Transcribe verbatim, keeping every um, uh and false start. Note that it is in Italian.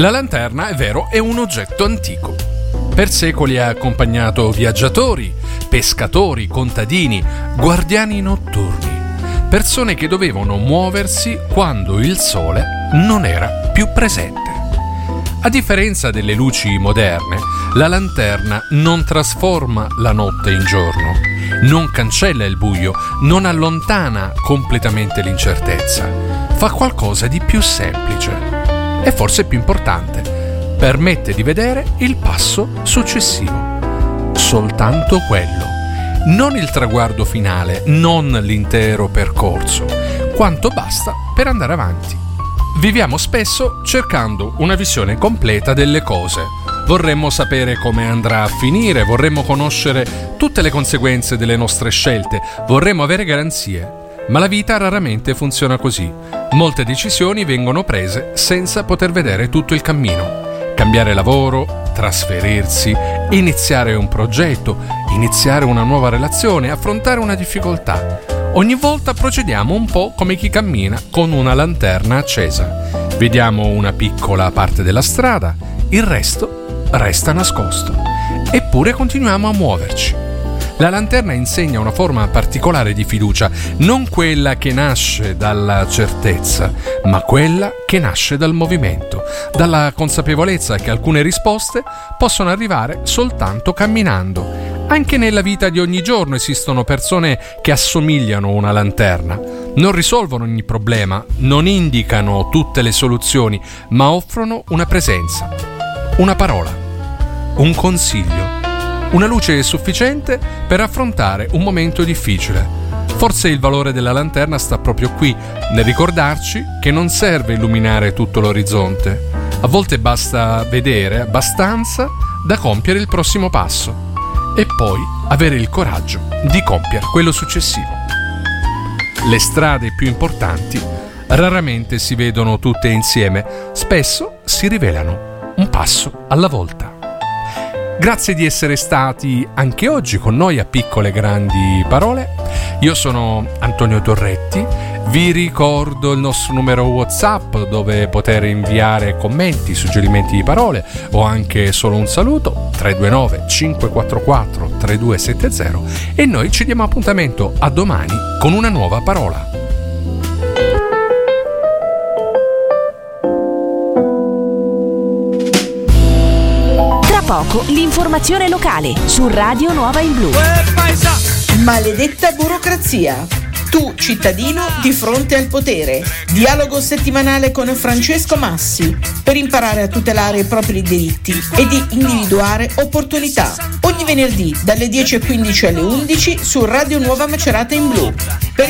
La lanterna, è vero, è un oggetto antico. Per secoli ha accompagnato viaggiatori, pescatori, contadini, guardiani notturni, persone che dovevano muoversi quando il sole non era più presente. A differenza delle luci moderne, la lanterna non trasforma la notte in giorno, non cancella il buio, non allontana completamente l'incertezza. Fa qualcosa di più semplice e forse più importante: permette di vedere il passo successivo. Soltanto quello. Non il traguardo finale, non l'intero percorso, quanto basta per andare avanti. Viviamo spesso cercando una visione completa delle cose. Vorremmo sapere come andrà a finire, vorremmo conoscere tutte le conseguenze delle nostre scelte, vorremmo avere garanzie. Ma la vita raramente funziona così. Molte decisioni vengono prese senza poter vedere tutto il cammino. Cambiare lavoro, trasferirsi, iniziare un progetto, iniziare una nuova relazione, affrontare una difficoltà. Ogni volta procediamo un po' come chi cammina con una lanterna accesa. Vediamo una piccola parte della strada, il resto resta nascosto. Eppure continuiamo a muoverci. La lanterna insegna una forma particolare di fiducia, non quella che nasce dalla certezza, ma quella che nasce dal movimento, dalla consapevolezza che alcune risposte possono arrivare soltanto camminando. Anche nella vita di ogni giorno esistono persone che assomigliano a una lanterna. Non risolvono ogni problema, non indicano tutte le soluzioni, ma offrono una presenza, una parola, un consiglio. Una luce sufficiente per affrontare un momento difficile. Forse il valore della lanterna sta proprio qui, nel ricordarci che non serve illuminare tutto l'orizzonte. A volte basta vedere abbastanza da compiere il prossimo passo e poi avere il coraggio di compiere quello successivo. Le strade più importanti raramente si vedono tutte insieme, spesso si rivelano un passo alla volta. Grazie di essere stati anche oggi con noi a Piccole Grandi Parole. Io sono Antonio Torretti, vi ricordo il nostro numero WhatsApp dove poter inviare commenti, suggerimenti di parole o anche solo un saluto: tre due nove cinque quattro quattro tre due sette zero, e noi ci diamo appuntamento a domani con una nuova parola. Poco l'informazione locale su Radio Nuova in Blu. Maledetta burocrazia. Tu, cittadino, di fronte al potere. Dialogo settimanale con Francesco Massi per imparare a tutelare i propri diritti e di individuare opportunità. Ogni venerdì dalle dieci e quindici alle undici su Radio Nuova Macerata in Blu. Per